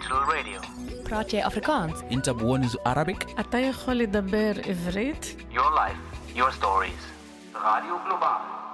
Digital Radio. praat jy Afrikaans? انت بونس Arabic. אתה יכול לדבר עברית? Your life, your stories. Radio Global.